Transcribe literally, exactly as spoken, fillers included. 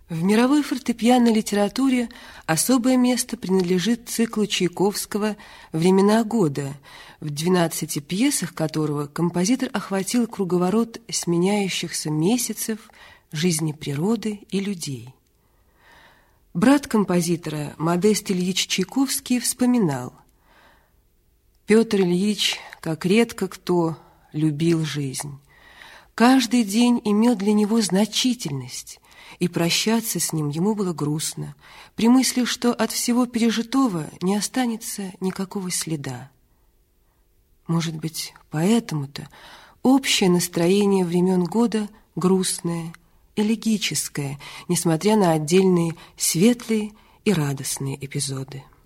В мировой фортепианной литературе особое место принадлежит циклу Чайковского «Времена года», в двенадцати пьесах которого композитор охватил круговорот сменяющихся месяцев, жизни природы и людей. Брат композитора Модест Ильич Чайковский вспоминал: «Петр Ильич, как редко кто, любил жизнь. Каждый день имел для него значительность, и прощаться с ним ему было грустно, при мысли, что от всего пережитого не останется никакого следа. Может быть, поэтому-то общее настроение времен года грустное, элегическое, несмотря на отдельные светлые и радостные эпизоды».